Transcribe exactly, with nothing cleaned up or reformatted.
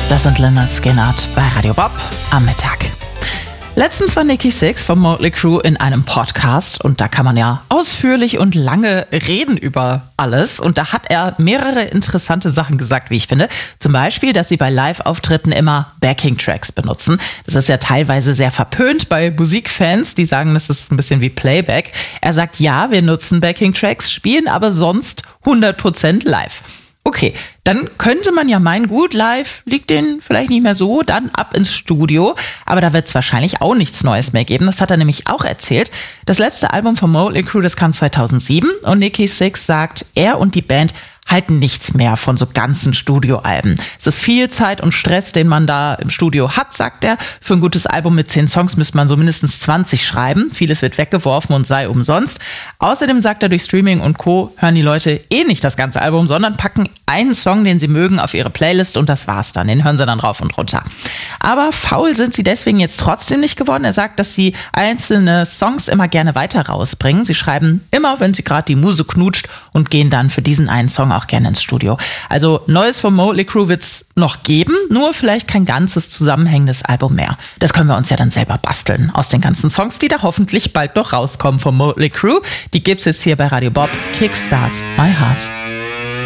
Das sind Lynyrd Skynyrd bei Radio Bob am Mittag. Letztens war Nikki Sixx vom Motley Crue in einem Podcast und da kann man ja ausführlich und lange reden über alles. Und da hat er mehrere interessante Sachen gesagt, wie ich finde. Zum Beispiel, dass sie bei Live-Auftritten immer Backing-Tracks benutzen. Das ist ja teilweise sehr verpönt bei Musikfans, die sagen, das ist ein bisschen wie Playback. Er sagt, ja, wir nutzen Backing-Tracks, spielen aber sonst hundert Prozent live. Okay, dann könnte man ja meinen, gut, live liegt denen vielleicht nicht mehr so, dann ab ins Studio. Aber da wird es wahrscheinlich auch nichts Neues mehr geben. Das hat er nämlich auch erzählt. Das letzte Album von Motley Crue, das kam zweitausendsieben. Und Nikki Sixx sagt, er und die Band halten nichts mehr von so ganzen Studioalben. Es ist viel Zeit und Stress, den man da im Studio hat, sagt er. Für ein gutes Album mit zehn Songs müsste man so mindestens zwanzig schreiben. Vieles wird weggeworfen und sei umsonst. Außerdem sagt er, durch Streaming und Co. hören die Leute eh nicht das ganze Album, sondern packen einen Song, den sie mögen, auf ihre Playlist und das war's dann. Den hören sie dann rauf und runter. Aber faul sind sie deswegen jetzt trotzdem nicht geworden. Er sagt, dass sie einzelne Songs immer gerne weiter rausbringen. Sie schreiben immer, wenn sie gerade die Muse knutscht und gehen dann für diesen einen Song auch gerne ins Studio. Also Neues von Motley Crue wird's noch geben, nur vielleicht kein ganzes zusammenhängendes Album mehr. Das können wir uns ja dann selber basteln aus den ganzen Songs, die da hoffentlich bald noch rauskommen von Motley Crue. Die gibt's jetzt hier bei Radio Bob. Kickstart My Heart.